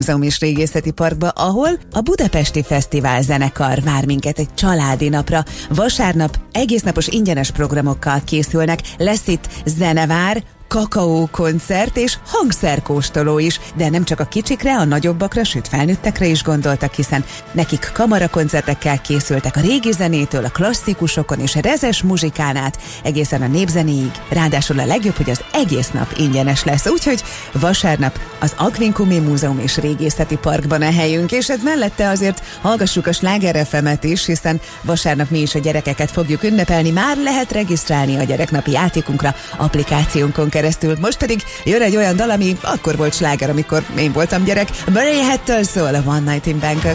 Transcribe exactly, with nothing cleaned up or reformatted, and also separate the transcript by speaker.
Speaker 1: Múzeum és Régészeti Parkba, ahol a Budapesti Fesztivál zenekar vár minket egy családi napra. Vasárnap egésznapos ingyenes programokkal készülnek, lesz itt zenevár, kakaókoncert és hangszerkóstoló is, de nem csak a kicsikre, a nagyobbakra, sőt felnőttekre is gondoltak, hiszen nekik kamarakoncertekkel készültek a régi zenétől, a klasszikusokon és a rezes muzsikán át, egészen a népzenéig. Ráadásul a legjobb, hogy az egész nap ingyenes lesz, úgyhogy vasárnap az Aquincumi Múzeum és Régészeti Parkban a helyünk, és ez mellette azért hallgassuk a Sláger ef emet is, hiszen vasárnap mi is a gyerekeket fogjuk ünnepelni, már lehet regisztrálni a gyereknapi játékunkra applikációnkon keresztül. Most pedig jön egy olyan dal, ami akkor volt sláger, amikor én voltam gyerek. Murray Head-től szól a One Night in Bangkok.